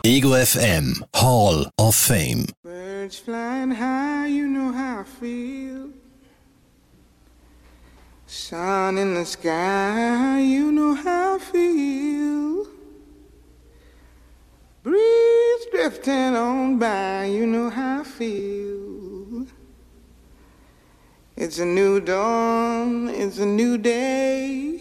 Ego FM Hall of Fame. Birds flying high, you know how I feel. Sun in the sky, you know how I feel. Breeze drifting on by, you know how I feel. It's a new dawn, it's a new day.